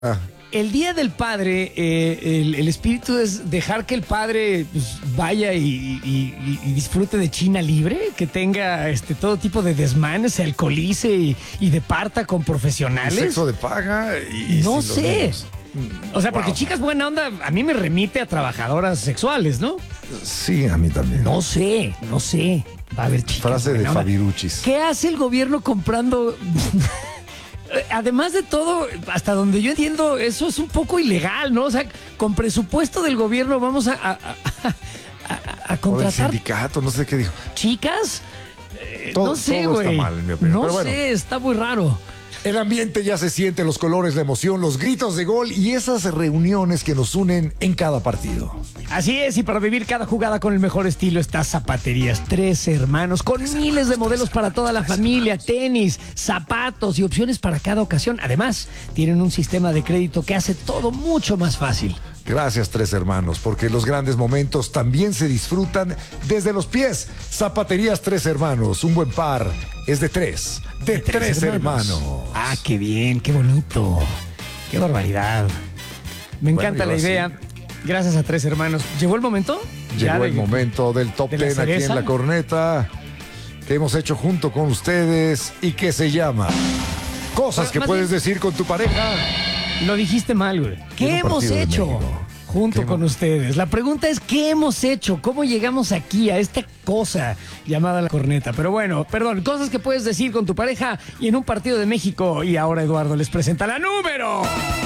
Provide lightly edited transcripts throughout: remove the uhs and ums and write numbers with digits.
Ah, El Día del Padre, el espíritu es dejar que el padre pues, vaya y disfrute de China libre, que tenga todo tipo de desmanes, se alcoholice y departa con profesionales. sexo de paga y No sin los sé. niños. O sea, porque Wow. chicas buena onda, a mí me remite a trabajadoras sexuales, ¿no? Sí, a mí también. No sé. Va a haber chicas Frase de buena onda. Fabiruchis. ¿Qué hace el gobierno comprando? Además de todo, hasta donde yo entiendo, eso es un poco ilegal, ¿no? O sea, con presupuesto del gobierno vamos a O del contratar sindicato, no sé qué dijo. chicas. Todo- No sé, todo está güey. mal, en mi opinión, No pero bueno. sé, está muy raro. El ambiente ya se siente, los colores, la emoción, los gritos de gol y esas reuniones que nos unen en cada partido. Así es, y para vivir cada jugada con el mejor estilo está Zapaterías Tres Hermanos, con miles de modelos para toda la familia, tenis, zapatos y opciones para cada ocasión. Además, tienen un sistema de crédito que hace todo mucho más fácil. Gracias, Tres Hermanos, porque los grandes momentos también se disfrutan desde los pies. Zapaterías Tres Hermanos, un buen par es de tres, de tres hermanos. Ah, qué bien, qué bonito. Qué barbaridad. Me Bueno, encanta y la ahora idea. Gracias a Tres Hermanos. ¿Llegó el momento? Ya Llegó de- el momento del top de la 10 aquí en cereza. La Corneta que hemos hecho junto con ustedes y que se llama Cosas Bueno, que más puedes bien- decir con tu pareja. Lo dijiste mal, güey. En ¿Qué un hemos partido de hecho México. junto ¿Qué con ustedes? La pregunta es, ¿qué hemos hecho? ¿Cómo llegamos aquí a esta cosa llamada La Corneta? Pero bueno, perdón, cosas que puedes decir con tu pareja y en un partido de México. Y ahora Eduardo les presenta la número.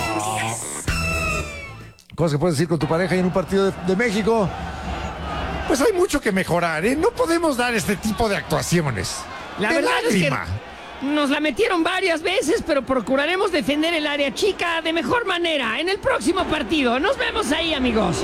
Cosas que puedes decir con tu pareja y en un partido de México. Pues hay mucho que mejorar, ¿eh? No podemos dar este tipo de actuaciones. La de verdad lágrima. es que nos la metieron varias veces, pero procuraremos defender el área chica de mejor manera en el próximo partido. Nos vemos ahí, amigos.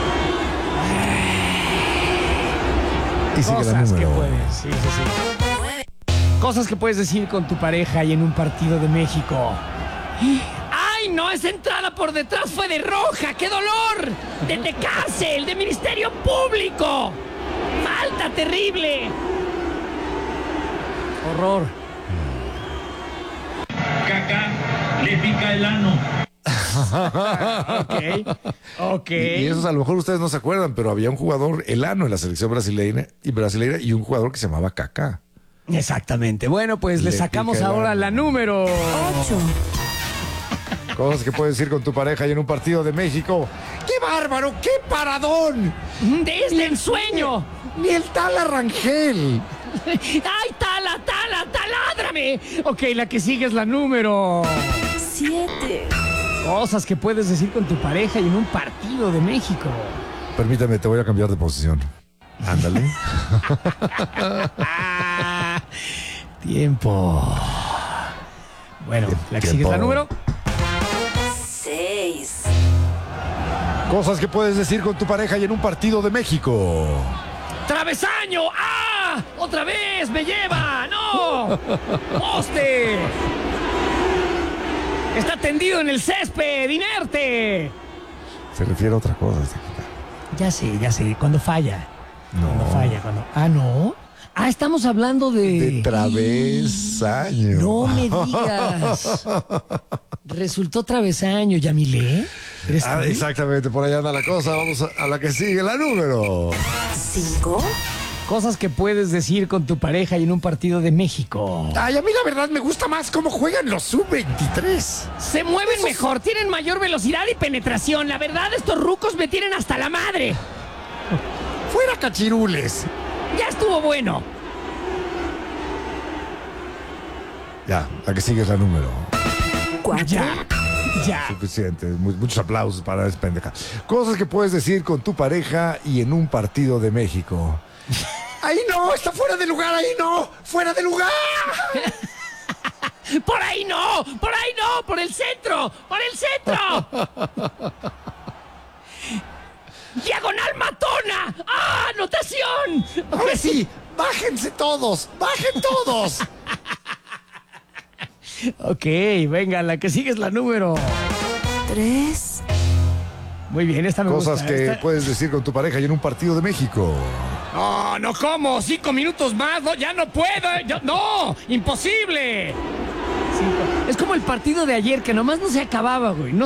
Y sigue la Cosas que número. puedes, Cosas que puedes decir con tu pareja y en un partido de México. ¡Ay, no! Esa entrada por detrás fue de roja. ¡Qué dolor! ¡De cárcel! ¡De Ministerio Público! ¡Falta terrible! Horror. Caca le pica el ano. Ok. Y esos a lo mejor ustedes no se acuerdan, pero había un jugador elano en la selección brasileña y un jugador que se llamaba Kaká. Exactamente. Bueno, pues le Le sacamos pica el ahora ano. la número 8, Cosas que puedes decir con tu pareja y en un partido de México. ¡Qué bárbaro! ¡Qué paradón! Desde el sueño. Ni el tal Arrangel. ¡Ay, taládrame! Ok, la que sigue es la número. 7, Cosas que puedes decir con tu pareja y en un partido de México. Permítame, te voy a cambiar de posición. Ándale. Tiempo. Bueno, la que sigue es la Tiempo. número. 6, Cosas que puedes decir con tu pareja y en un partido de México. ¡Travesaño! ¡Ah! ¡Otra vez! ¡Me lleva! ¡No! ¡Poste! ¡Está tendido en el césped! ¡Inerte! Se refiere a otra cosa. Ya sé. Cuando falla. No. Cuando falla, cuando... Ah, ¿no? Ah, estamos hablando De travesaño. No me digas. Resultó travesaño, Yamilé. ¿Eres tú? Exactamente, por allá anda la cosa. Vamos a la que sigue, la número. 5, Cosas que puedes decir con tu pareja y en un partido de México. Ay, a mí la verdad me gusta más cómo juegan los sub-23. Se mueven mejor, tienen mayor velocidad y penetración. La verdad, estos rucos me tienen hasta la madre. Fuera cachirules. Ya estuvo bueno. Ya, la que sigue es la número. 4, Ya. Suficiente. Muchos aplausos para esa pendeja. Cosas que puedes decir con tu pareja y en un partido de México. ¡Ahí no! ¡Está fuera de lugar! ¡Ahí no! ¡Fuera de lugar! ¡Por ahí no! ¡Por ahí no! ¡Por el centro! ¡Por el centro! ¡Diagonal matona! ¡Ah! ¡Anotación! Ahora sí, bájense todos, bajen todos. Ok, venga, la que sigue es la número. 3, Muy bien, esta me Cosas gusta. que Esta- puedes decir con tu pareja y en un partido de México. No, no como, 5 minutos más, no, ya no puedo, no, imposible. Es como el partido de ayer que nomás no se acababa, güey. No